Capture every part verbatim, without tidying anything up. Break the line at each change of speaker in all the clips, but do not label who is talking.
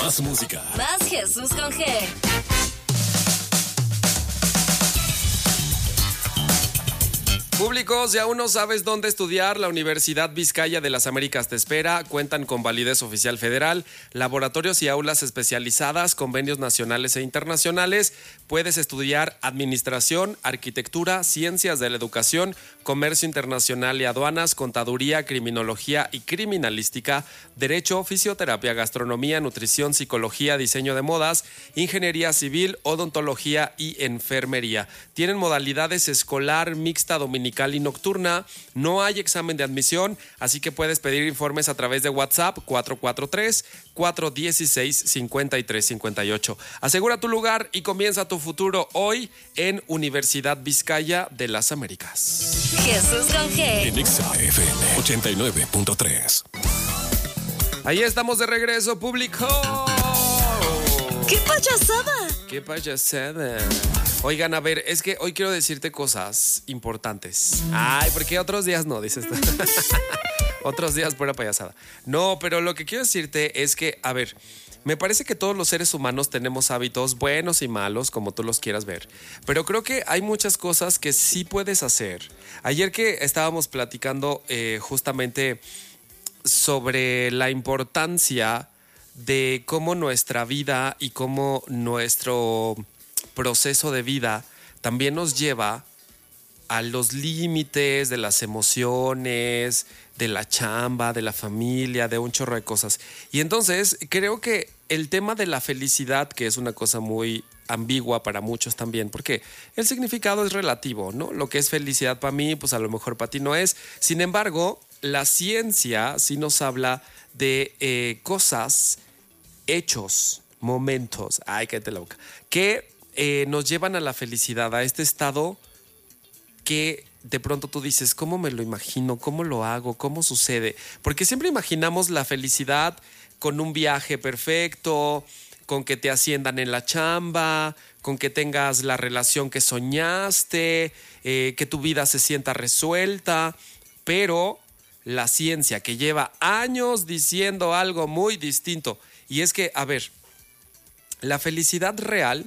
Más música.
Más Jesús con G.
Público, si aún no sabes dónde estudiar, la Universidad Vizcaya de las Américas te espera. Cuentan con validez oficial federal, laboratorios y aulas especializadas, convenios nacionales e internacionales. Puedes estudiar administración, arquitectura, ciencias de la educación, comercio internacional y aduanas, contaduría, criminología y criminalística, derecho, fisioterapia, gastronomía, nutrición, psicología, diseño de modas, ingeniería civil, odontología y enfermería. Tienen modalidades escolar, mixta, dominical y nocturna. No hay examen de admisión, así que puedes pedir informes a través de WhatsApp cuatro cuatro tres, cuatro uno seis, cinco tres cinco ocho. Asegura tu lugar y comienza tu futuro hoy en Universidad Vizcaya de las Américas.
Jesús con G.
En Exa F M ochenta y nueve punto tres.
Ahí estamos de regreso, público.
¡Qué payasada!
¡Qué payasada! Oigan, a ver, es que hoy quiero decirte cosas importantes. Ay, ¿por qué otros días no? Dices tú. Otros días pura payasada. No, pero lo que quiero decirte es que, a ver, me parece que todos los seres humanos tenemos hábitos buenos y malos, como tú los quieras ver. Pero creo que hay muchas cosas que sí puedes hacer. Ayer que estábamos platicando eh, justamente sobre la importancia de cómo nuestra vida y cómo nuestro proceso de vida también nos lleva a los límites de las emociones, de la chamba, de la familia, de un chorro de cosas. Y entonces creo que el tema de la felicidad, que es una cosa muy ambigua para muchos también, porque el significado es relativo, ¿no? Lo que es felicidad para mí, pues a lo mejor para ti no es. Sin embargo, la ciencia sí nos habla de eh, cosas, hechos, momentos, ay, cállate la boca, que eh, nos llevan a la felicidad, a este estado que de pronto tú dices, ¿cómo me lo imagino? ¿Cómo lo hago? ¿Cómo sucede? Porque siempre imaginamos la felicidad con un viaje perfecto, con que te asciendan en la chamba, con que tengas la relación que soñaste, eh, que tu vida se sienta resuelta, pero la ciencia que lleva años diciendo algo muy distinto, y es que, a ver, la felicidad real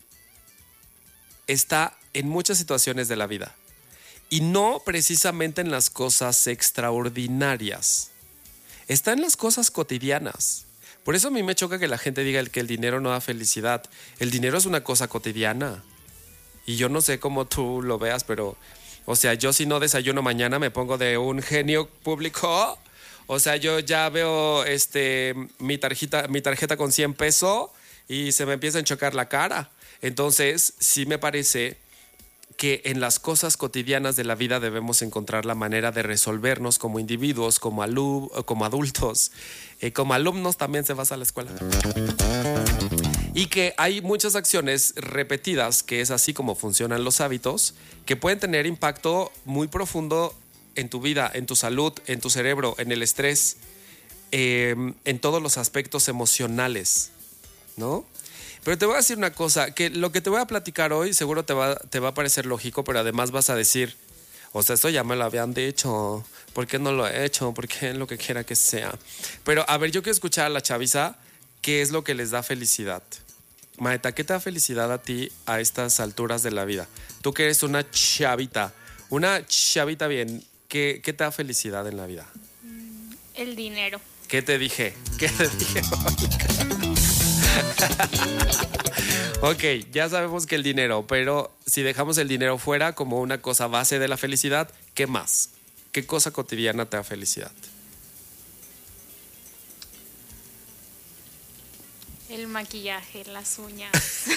está en muchas situaciones de la vida y no precisamente en las cosas extraordinarias, está en las cosas cotidianas. Por eso a mí me choca que la gente diga que el dinero no da felicidad. El dinero es una cosa cotidiana y yo no sé cómo tú lo veas, pero o sea, yo si no desayuno mañana me pongo de un genio, público. O sea, yo ya veo este, mi, tarjeta, mi tarjeta con cien pesos y se me empieza a enchocar la cara. Entonces, sí me parece que en las cosas cotidianas de la vida debemos encontrar la manera de resolvernos como individuos, como, alu- como adultos, eh, como alumnos también se vas a la escuela. Y que hay muchas acciones repetidas, que es así como funcionan los hábitos, que pueden tener impacto muy profundo en tu vida, en tu salud, en tu cerebro, en el estrés, eh, en todos los aspectos emocionales, ¿no? Pero te voy a decir una cosa, que lo que te voy a platicar hoy seguro te va, te va a parecer lógico, pero además vas a decir, o sea, esto ya me lo habían dicho, ¿por qué no lo he hecho? ¿Por qué lo que quiera que sea? Pero a ver, yo quiero escuchar a la chaviza, ¿qué es lo que les da felicidad? Maeta, ¿qué te da felicidad a ti a estas alturas de la vida? Tú que eres una chavita, una chavita bien, ¿qué, qué te da felicidad en la vida?
El dinero.
¿Qué te dije? ¿Qué te dije? Ok, ya sabemos que el dinero, pero si dejamos el dinero fuera como una cosa base de la felicidad, ¿qué más? ¿Qué cosa cotidiana te da felicidad?
El maquillaje, las uñas.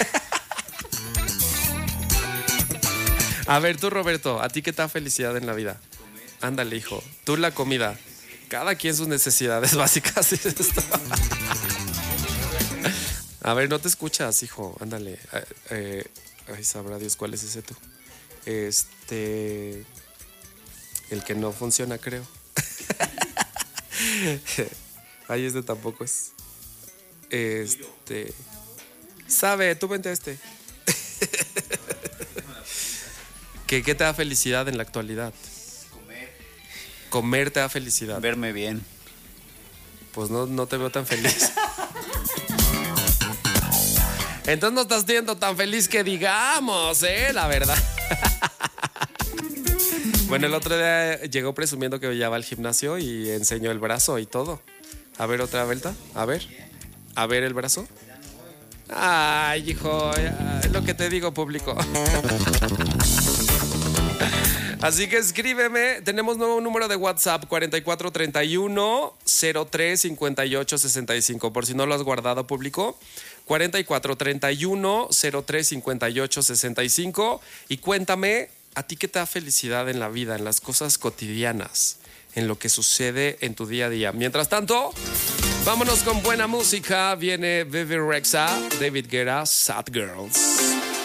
A ver, tú, Roberto, ¿a ti qué te da felicidad en la vida? Comer. Ándale, hijo. Tú, la comida. Cada quien sus necesidades básicas. A ver, no te escuchas, hijo. Ándale. Eh, eh, ay, sabrá Dios cuál es ese tú. Este... El que no funciona, creo. Ay, este tampoco es. Este... Sabe, tú vente a este. ¿Qué, ¿Qué te da felicidad en la actualidad?
Comer.
Comer te da felicidad.
Verme bien.
Pues no, no te veo tan feliz. Entonces no estás siendo tan feliz que digamos, ¿eh? La verdad. Bueno, el otro día llegó presumiendo que ya va al gimnasio y enseñó el brazo y todo. A ver, otra vuelta. A ver. A ver el brazo. Ay, hijo, es lo que te digo, público. Así que escríbeme. Tenemos nuevo número de WhatsApp, cuarenta y cuatro treinta y uno cero tres cincuenta y ocho sesenta y cinco. Por si no lo has guardado, público. cuarenta y cuatro treinta y uno cero tres cincuenta y ocho sesenta y cinco. Y cuéntame, ¿a ti qué te da felicidad en la vida, en las cosas cotidianas, en lo que sucede en tu día a día? Mientras tanto, vámonos con buena música. Viene Bebe Rexha, David Guetta, Sad Girls.